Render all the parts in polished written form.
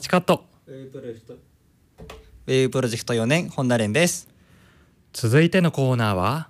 チカット。 ウェブプロジェクト4年本田蓮です。 続いてのコーナーは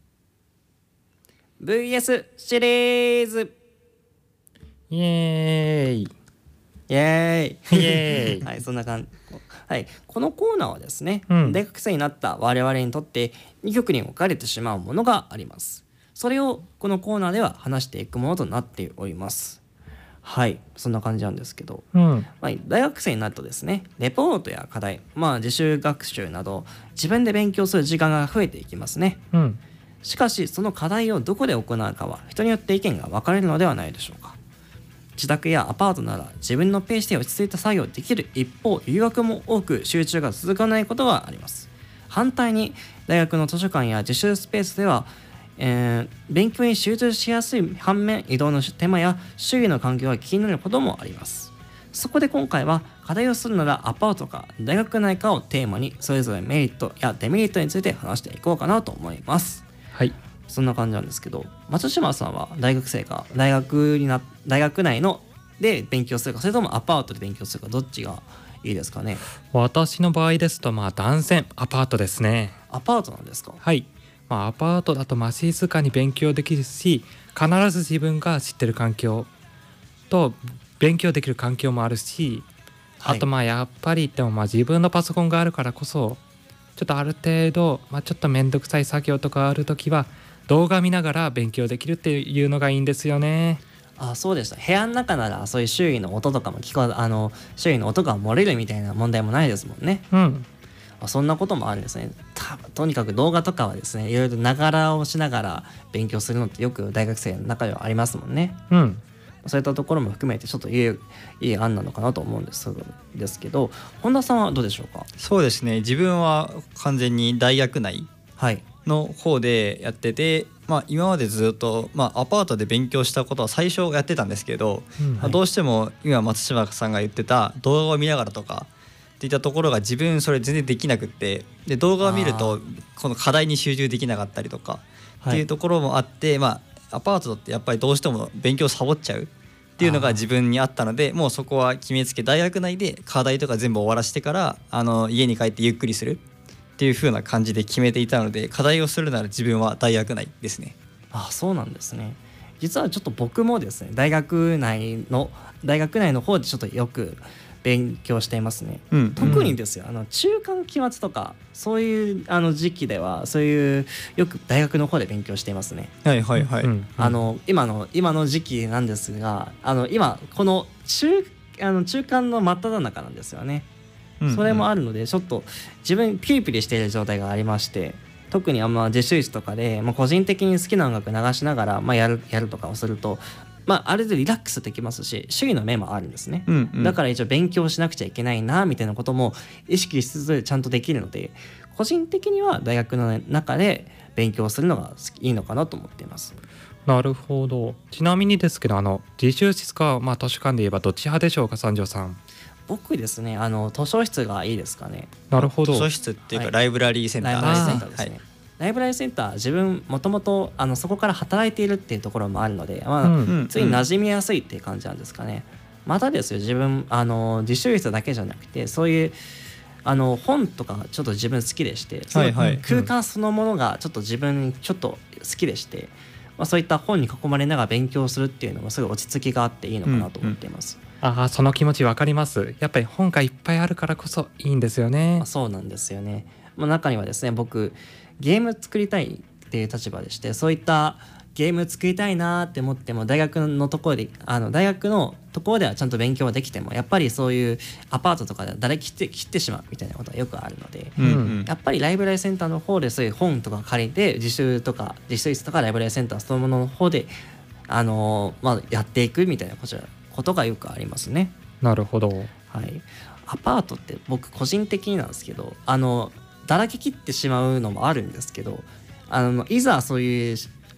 VS シリーズ。 イエーイイエーイイエーイはい、そんな感じ。はい、このコーナーはですね、 うん大学生になった我々にとって2極に分かれてしまうものがあります。それをこのコーナーでは話していくものとなっております。はい、そんな感じなんですけど、大学生になるとですね、レポートや課題、自習学習など自分で勉強する時間が増えていきますね。しかしその課題をどこで行うかは人によって意見が分かれるのではないでしょうか。自宅やアパートなら自分のペースで落ち着いた作業できる一方、誘惑も多く集中が続かないことがあります。反対に大学の図書館や自習スペースでは勉強に集中しやすい反面、移動の手間や周囲の環境が気になることもあります。そこで今回は課題をするならアパートか大学内かをテーマに、それぞれメリットやデメリットについて話していこうかなと思います。 はい、 そんな感じなんですけど、松島さんは大学生か大学内ので勉強するか、それともアパートで勉強するか、どっちがいいですかね。 私の場合ですと断然アパートですね。 アパートなんですか。 はい、アパートだと静かに勉強できるし、必ず自分が知ってる環境と勉強できる環境もあるし、あとやっぱりでも自分のパソコンがあるからこそ、ちょっとある程度、ちょっとめんどくさい作業とかあるときは動画見ながら勉強できるっていうのがいいんですよね。 あ、そうでした。部屋の中ならそういう周囲の音とかも周囲の音が漏れるみたいな問題もないですもんね。そんなこともあるんですね。とにかく動画とかはですね、いろいろながらをしながら勉強するのってよく大学生の中ではありますもんね。そういったところも含めてちょっといい案なのかなと思うんですけど、本田さんはどうでしょうか。 そうですね、自分は完全に大学内の方でやってて、今までずっと、アパートで勉強したことは最初やってたんですけど、どうしても今松島さんが言ってた動画を見ながらとかっていったところが自分それ全然できなくって、で動画を見るとこの課題に集中できなかったりとかっていうところもあって、アパートってやっぱりどうしても勉強サボっちゃうっていうのが自分にあったので、もうそこは決めつけ、大学内で課題とか全部終わらせてから家に帰ってゆっくりするっていう風な感じで決めていたので、課題をするなら自分は大学内ですね。 そうなんですね。実はちょっと僕もですね、大学内の方でちょっとよく勉強していますね。特にですよ、中間期末とかそういう時期ではそういうよく大学の方で勉強していますね。今の時期なんですが、今この中間の真っ只中なんですよね。それもあるので、ちょっと自分ピリピリしている状態がありまして、特に自習室とかで、個人的に好きな音楽流しながら、やるとかをすると、ある程度リラックスできますし、周囲の目もあるんですね。だから一応勉強しなくちゃいけないなみたいなことも意識しつつちゃんとできるので、個人的には大学の中で勉強するのがいいのかなと思っています。 なるほど。ちなみにですけど、自習室か、図書館で言えばどっち派でしょうか、三条さん。 僕ですね、図書室がいいですかね。 なるほど。 図書室っていうか、ライブラリーセンターですね。ライブラリーセンター、自分もともとそこから働いているっていうところもあるので、ついに馴染みやすいっていう感じなんですかね。またですよ、自分自習室だけじゃなくて、そういう本とかちょっと自分好きでして、空間そのものがちょっと自分ちょっと好きでして、そういった本に囲まれながら勉強するっていうのもすごい落ち着きがあっていいのかなと思っています。 その気持ち分かります。やっぱり本がいっぱいあるからこそいいんですよね。 そうなんですよね。中にはですね、僕ゲーム作りたいっていう立場でして、そういったゲーム作りたいなって思っても、大学のところではちゃんと勉強はできても、やっぱりそういうアパートとかで切ってしまうみたいなことはよくあるので、やっぱりライブラリセンターの方でそういう本とか借りて、自習室とかライブラリセンターそのものの方でやっていくみたいなことがよくありますね。 なるほど。 アパートって僕個人的になんですけど、だらけ切ってしまうのもあるんですけど、いざそういう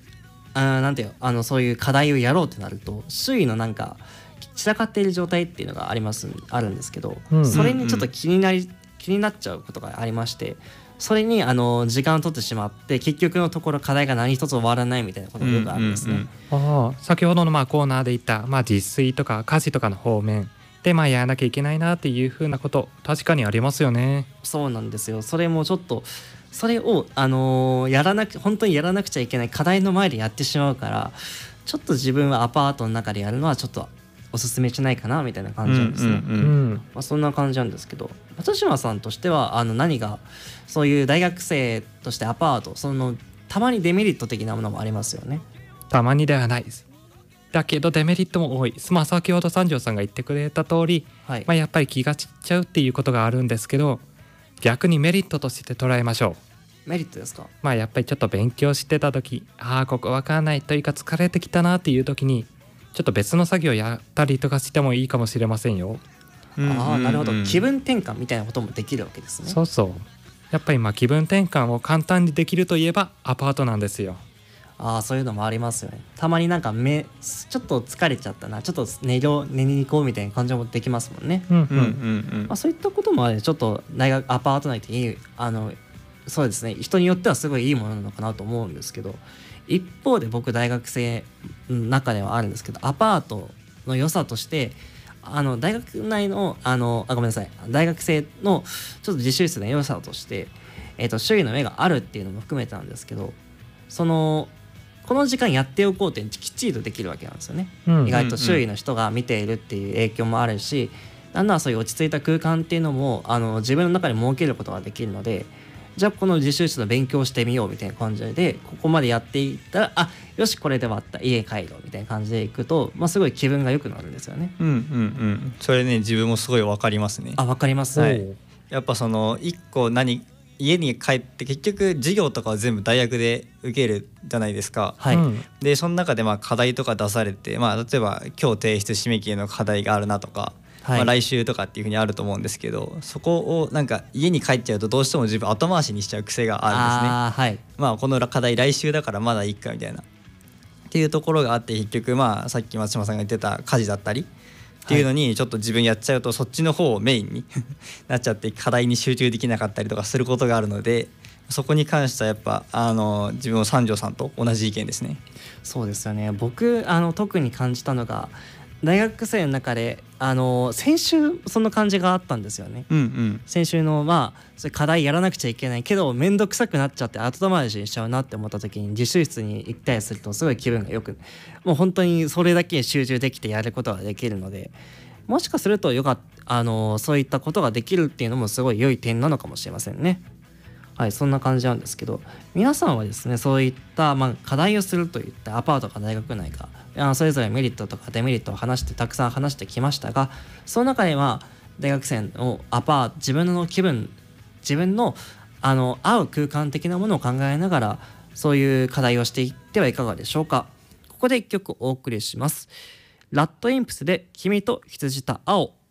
そういう課題をやろうってなると、周囲の散らかっている状態っていうのがあるんですけど、それにちょっと気になっちゃうことがありまして、それに時間を取ってしまって、結局のところ課題が何一つ終わらないみたいなことがよくあるんですね。 先ほどのコーナーで言った、自炊とか家事とかの方面でやらなきゃいけないなっていう風なこと確かにありますよね。 そうなんですよ。それもちょっとそれを本当にやらなくちゃいけない課題の前でやってしまうから、ちょっと自分はアパートの中でやるのはちょっとおすすめしないかなみたいな感じなんですね。そんな感じなんですけど、松島さんとしては何がそういう大学生としてアパート、たまにデメリット的なものもありますよね。 たまにではないです。だけどデメリットも多い。先ほど三条さんが言ってくれた通り、やっぱり気が散っちゃうっていうことがあるんですけど、逆にメリットとして捉えましょう。メリットですか？ やっぱりちょっと勉強してた時、ここ分かんないというか疲れてきたなっていう時にちょっと別の作業やったりとかしてもいいかもしれませんよ。 なるほど。気分転換みたいなこともできるわけですね。 そうそう。やっぱり気分転換を簡単にできるといえばアパートなんですよ。 そういうのもありますよね。たまにちょっと疲れちゃったな、ちょっと寝に行こうみたいな感じもできますもんね。そういったこともちょっとアパート内っていいそうですね、人によってはすごいいいものなのかなと思うんですけど、一方で僕大学生の中ではあるんですけど、アパートの良さとして大学内のごめんなさい、大学生のちょっと自習室の良さとして、周囲の目があるっていうのも含めてなんですけど、この時間やっておこうってきっちりとできるわけなんですよね。意外と周囲の人が見ているっていう影響もあるし、なんならそういう落ち着いた空間っていうのも自分の中に設けることができるので、じゃあこの自習室の勉強してみようみたいな感じでここまでやっていったら、よしこれで終わった、家帰ろうみたいな感じでいくと、すごい気分が良くなるんですよね。 それね、自分もすごい分かりますね。 分かります。 やっぱ一個家に帰って結局授業とかは全部大学で受けるじゃないですか。でその中で課題とか出されて、例えば今日提出締め切りの課題があるなとか、来週とかっていうふうにあると思うんですけど、そこを家に帰っちゃうとどうしても自分後回しにしちゃう癖があるんですね。この課題来週だからまだいいかみたいなっていうところがあって、結局さっき松島さんが言ってた家事だったりっていうのにちょっと自分やっちゃうと、そっちの方をメインになっちゃって課題に集中できなかったりとかすることがあるので、そこに関してはやっぱ自分は三条さんと同じ意見ですね。 そうですよね。僕特に感じたのが、大学生の中で先週その感じがあったんですよね。先週のそれ課題やらなくちゃいけないけど面倒くさくなっちゃって後回しにしちゃうなって思った時に、自習室に行ったりするとすごい気分がよく、もう本当にそれだけに集中できてやることができるので、もしかするとそういったことができるっていうのもすごい良い点なのかもしれませんね。そんな感じなんですけど、皆さんはですね、そういった課題をするといったアパートか大学内かそれぞれメリットとかデメリットをたくさん話してきましたが、その中では大学生の自分の気分、自分の合う空間的なものを考えながらそういう課題をしていってはいかがでしょうか。ここで一曲お送りします。ラッドインプスで君と羊と青。